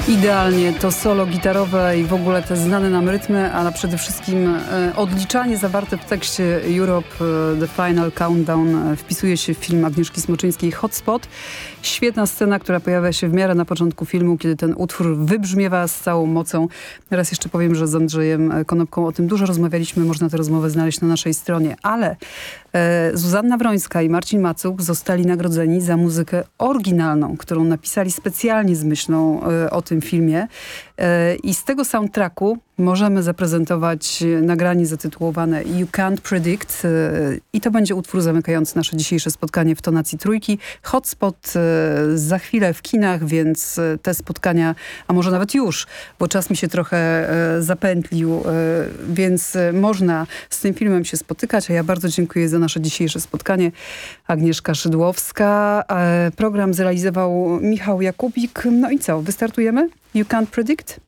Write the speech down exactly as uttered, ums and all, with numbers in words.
Idealnie to solo gitarowe i w ogóle te znane nam rytmy, ale przede wszystkim e, odliczanie zawarte w tekście Europe, e, The Final Countdown e, wpisuje się w film Agnieszki Smoczyńskiej Hotspot. Świetna scena, która pojawia się w miarę na początku filmu, kiedy ten utwór wybrzmiewa z całą mocą. Raz jeszcze powiem, że z Andrzejem Konopką o tym dużo rozmawialiśmy. Można tę rozmowę znaleźć na naszej stronie. Ale e, Zuzanna Wrońska i Marcin Macuk zostali nagrodzeni za muzykę oryginalną, którą napisali specjalnie z myślą e, o tym filmie. E, I z tego soundtracku możemy zaprezentować nagranie zatytułowane You Can't Predict e, i to będzie utwór zamykający nasze dzisiejsze spotkanie w tonacji trójki. Hotspot e, za chwilę w kinach, więc te spotkania, a może nawet już, bo czas mi się trochę e, zapętlił, e, więc można z tym filmem się spotykać, a ja bardzo dziękuję za nasze dzisiejsze spotkanie. Agnieszka Szydłowska. E, program zrealizował Michał Jakubik. No i co, wystartujemy? You Can't Predict?